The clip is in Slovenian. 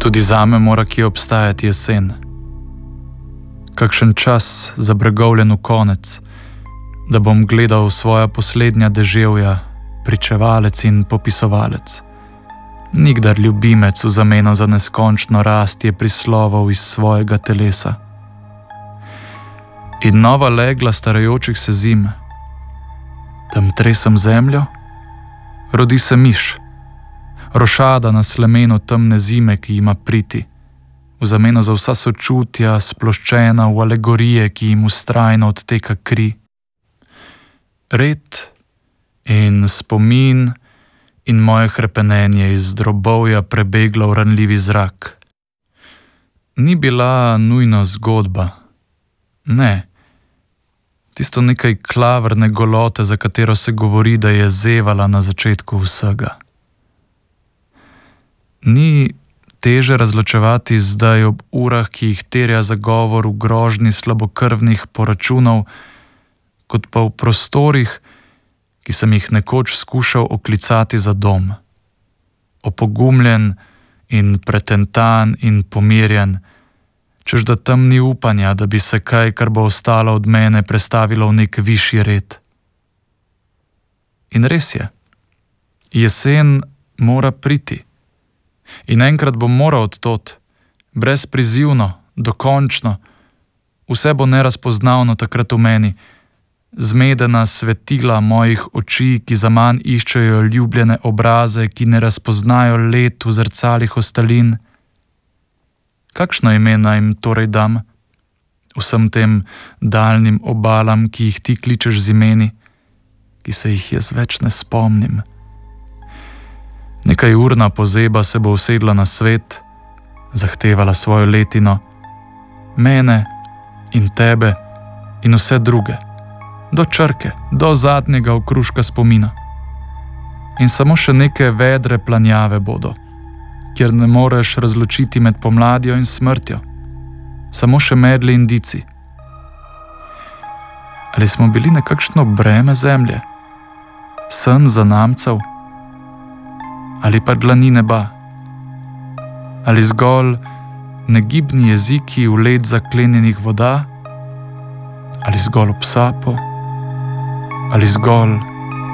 Tudi zame mora kje obstajati jesen. Kakšen čas zabregovljen v konec, da bom gledal svoja poslednja deževja, pričevalec in popisovalec. Nikdar ljubimec v zameno za neskončno rast je prisloval iz svojega telesa. In nova legla starajočih se zim. Tam tresem zemljo, rodi se miš, rošada na slemenu temne zime, ki ima priti, v zameno za vsa sočutja sploščena v alegorije, ki jim vztrajno odteka kri. Red in spomin in moje hrepenenje iz drobovja prebeglo v ranljivi zrak. Ni bila nujno zgodba. Ne. Tisto nekaj klavrne golote, za katero se govori, da je zevala na začetku vsega. Ni teže razločevati zdaj ob urah, ki jih terja zagovor v grožnji slabokrvnih poračunov, kot pa v prostorih, ki sem jih nekoč skušal oklicati za dom. Opogumljen in pretentan in pomirjen, čež da tam ni upanja, da bi se kaj, kar bo ostalo od mene, prestavilo v nek višji red. In res je, jesen mora priti. In enkrat bom moral odtot, brezprizivno, dokončno, vse bo nerazpoznavno takrat v meni, zmedena svetila mojih oči, ki zaman iščejo ljubljene obraze, ki ne razpoznajo let v zrcalih ostalin. Kakšno ime naj jim torej dam? Vsem tem daljnim obalam, ki jih ti kličeš z imeni, ki se jih jaz več ne spomnim. Nekaj urna pozeba se bo usedla na svet, zahtevala svojo letino, mene in tebe in vse druge, do črke, do zadnjega okruška spomina. In samo še neke vedre planjave bodo, kjer ne moreš razločiti med pomladjo in smrtjo, samo še medli in dici. Ali smo bili nekakšno breme zemlje, sen zanamcev, ali pa dlani neba, ali zgolj negibni jeziki v led zaklenjenih voda, ali zgolj ob sapo, ali zgolj